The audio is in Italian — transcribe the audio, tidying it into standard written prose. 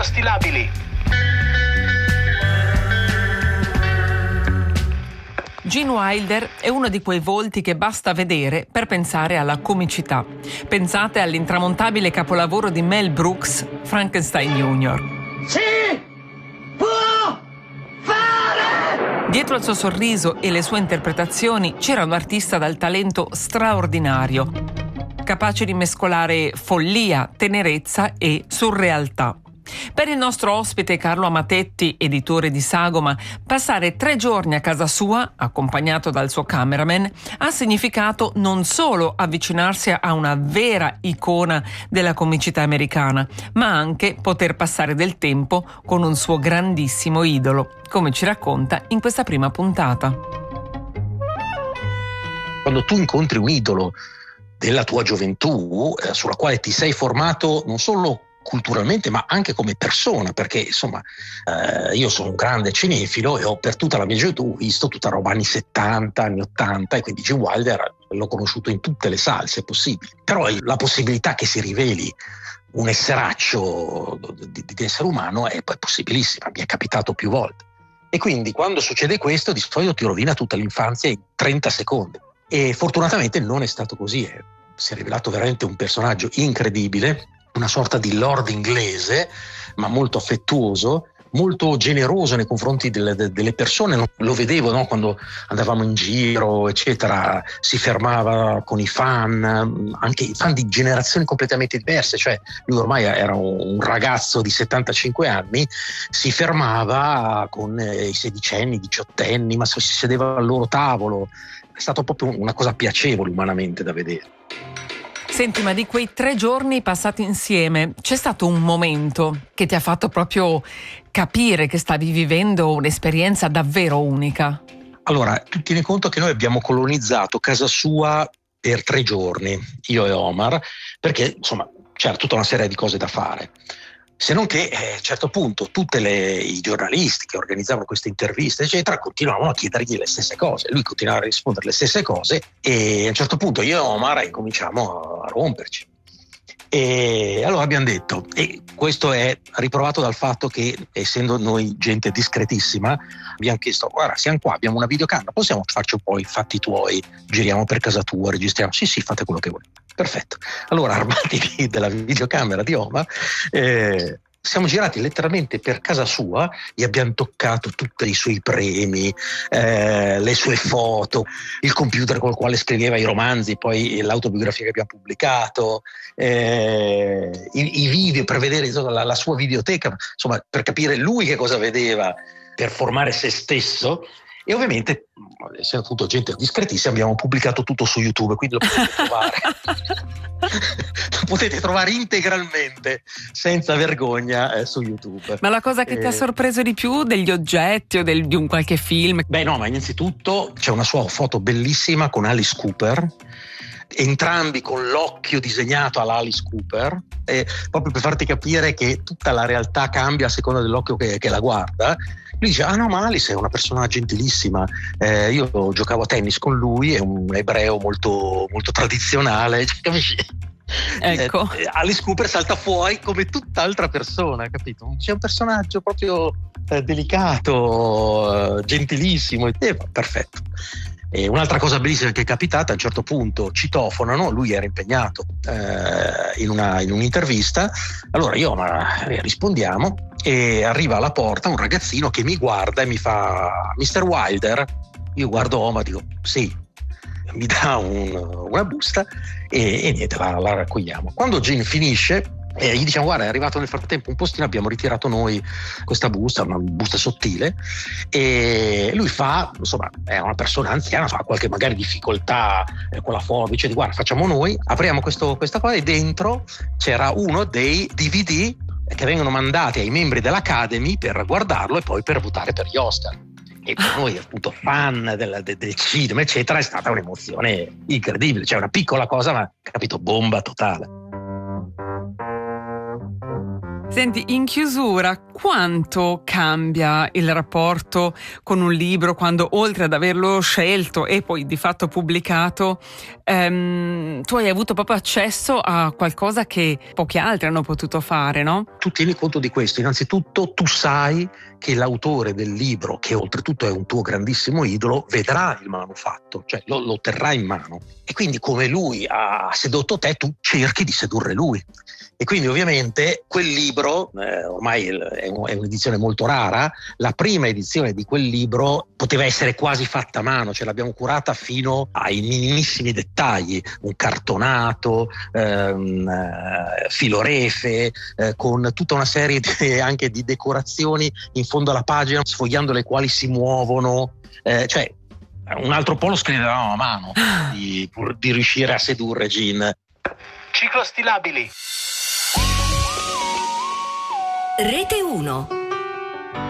stilabili. Gene Wilder è uno di quei volti che basta vedere per pensare alla comicità. Pensate all'intramontabile capolavoro di Mel Brooks, Frankenstein Jr. Si può fare! Dietro al suo sorriso e le sue interpretazioni c'era un artista dal talento straordinario, capace di mescolare follia, tenerezza e surrealtà. Per il nostro ospite Carlo Amatetti, editore di Sagoma, passare 3 giorni a casa sua, accompagnato dal suo cameraman, ha significato non solo avvicinarsi a una vera icona della comicità americana, ma anche poter passare del tempo con un suo grandissimo idolo, come ci racconta in questa prima puntata. Quando tu incontri un idolo della tua gioventù, sulla quale ti sei formato non solo culturalmente ma anche come persona, perché insomma io sono un grande cinefilo e ho per tutta la mia gioventù visto tutta roba anni 70, anni 80, e quindi Gene Wilder l'ho conosciuto in tutte le salse possibili. Però la possibilità che si riveli un esseraccio di essere umano è poi possibilissima, mi è capitato più volte. E quindi quando succede questo di solito ti rovina tutta l'infanzia in 30 secondi. E fortunatamente non è stato così, si è rivelato veramente un personaggio incredibile, una sorta di lord inglese, ma molto affettuoso, molto generoso nei confronti delle persone. Lo vedevo, no? Quando andavamo in giro, eccetera, si fermava con i fan, anche i fan di generazioni completamente diverse, cioè lui ormai era un ragazzo di 75 anni, si fermava con i sedicenni, i diciottenni, ma si sedeva al loro tavolo. È stato proprio una cosa piacevole umanamente da vedere. Senti, ma di quei 3 giorni passati insieme, c'è stato un momento che ti ha fatto proprio capire che stavi vivendo un'esperienza davvero unica? Allora, tu tieni conto che noi abbiamo colonizzato casa sua per 3 giorni, io e Omar, perché insomma c'era tutta una serie di cose da fare. Se non che a un certo punto i giornalisti che organizzavano queste interviste eccetera continuavano a chiedergli le stesse cose, lui continuava a rispondere le stesse cose e a un certo punto io e Omar incominciamo a romperci. E allora abbiamo detto, e questo è riprovato dal fatto che, essendo noi gente discretissima, abbiamo chiesto: guarda, siamo qua, abbiamo una videocamera, possiamo farci un po' i fatti tuoi, giriamo per casa tua, registriamo? Sì, fate quello che volete. Perfetto. Allora, armati della videocamera di Omar, siamo girati letteralmente per casa sua, gli abbiamo toccato tutti i suoi premi, le sue foto, il computer col quale scriveva i romanzi, poi l'autobiografia che abbiamo pubblicato, i video per vedere insomma, la sua videoteca, insomma, per capire lui che cosa vedeva, per formare se stesso. E ovviamente, essendo tutto gente discretissima, abbiamo pubblicato tutto su YouTube, quindi lo potete trovare. Lo potete trovare integralmente, senza vergogna, su YouTube. Ma la cosa che ti ha sorpreso di più degli oggetti o di un qualche film? Beh no, ma innanzitutto c'è una sua foto bellissima con Alice Cooper, entrambi con l'occhio disegnato alla Alice Cooper, proprio per farti capire che tutta la realtà cambia a seconda dell'occhio che la guarda. Lui dice: ah no, ma Alice è una persona gentilissima, io giocavo a tennis con lui, è un ebreo molto, molto tradizionale, capisci? Ecco. Alice Cooper salta fuori come tutt'altra persona, capito? C'è un personaggio proprio delicato, gentilissimo, perfetto. E un'altra cosa bellissima che è capitata: a un certo punto citofonano, lui era impegnato in un'intervista, allora io rispondiamo e arriva alla porta un ragazzino che mi guarda e mi fa: Mr. Wilder? Io guardo Omar, dico sì, mi dà una busta e niente, la raccogliamo. Quando Gene finisce, gli diciamo: guarda, è arrivato nel frattempo un postino, abbiamo ritirato noi questa busta, una busta sottile, e lui fa, insomma, è una persona anziana, fa qualche magari difficoltà con la forbice, di guarda, facciamo noi, apriamo questa qua, e dentro c'era uno dei DVD che vengono mandati ai membri dell'Academy per guardarlo e poi per votare per gli Oscar. E per noi, appunto, fan del cinema eccetera, è stata un'emozione incredibile, cioè una piccola cosa ma, capito, bomba totale. Senti, in chiusura, quanto cambia il rapporto con un libro quando, oltre ad averlo scelto e poi di fatto pubblicato, tu hai avuto proprio accesso a qualcosa che pochi altri hanno potuto fare, no? Tu tieni conto di questo. Innanzitutto tu sai che l'autore del libro, che oltretutto è un tuo grandissimo idolo, vedrà il manufatto, cioè lo terrà in mano. E quindi come lui ha sedotto te, tu cerchi di sedurre lui. E quindi ovviamente quel libro, ormai è un'edizione molto rara, la prima edizione di quel libro poteva essere quasi fatta a mano, ce l'abbiamo curata fino ai minimissimi dettagli, un cartonato, filorefe, con tutta una serie anche di decorazioni in fondo alla pagina, sfogliando le quali si muovono, cioè un altro po' lo scrivevamo a mano di riuscire a sedurre Gin. Ciclostilabili. Rete 1.